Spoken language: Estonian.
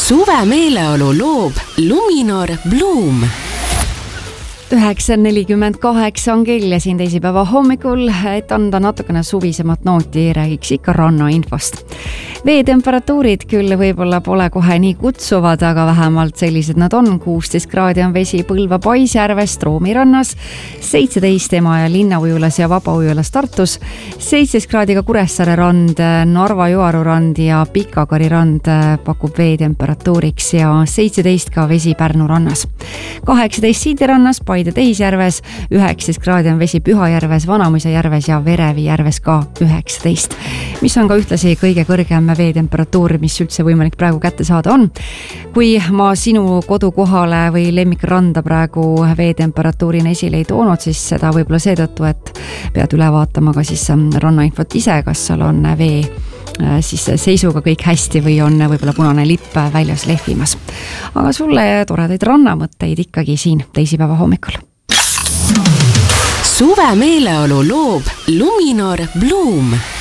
Suve meeleolu loob Luminor Bloom. 9:48 on kell ja siin teisipäeva hommikul, et anda natukene suvisemat nooti, räägiks ikka rannainfost. Veetemperatuurid küll võib-olla pole kohe nii kutsuvad, aga vähemalt sellised nad on. 16 kraadi on vesi Põlva Paisjärves, Stroomi rannas, 17 Emajõe linnaujulas ja Vabaujulas Tartus, 17 kraadiga Kuressaare rand, Narva Joaru rand ja Pikakari rand pakub veetemperatuuriks ja 17 ka vesi Pärnu rannas. 18 Siidirannas, Paide Tehisjärves, 19 kraadi on vesi Pühajärves, Vanamõisa järves ja Verevi järves ka 19, mis on ka ühtlasi kõige kõrgem veetemperatuur, mis üldse võimalik praegu kätte saada on. Kui ma sinu kodukohale või lemmikranda praegu veetemperatuurina esile ei toonud, siis seda võib-olla seetõttu, et pead üle vaatama ka siis rannainfot ise, kas seal on vee siis seisuga kõik hästi või on võib-olla punane lipp väljas lehvimas. Aga sulle toredaid rannamõtteid ikkagi siin teisipäeva hommikul. Suve meeleolu loob Luminor Bloom.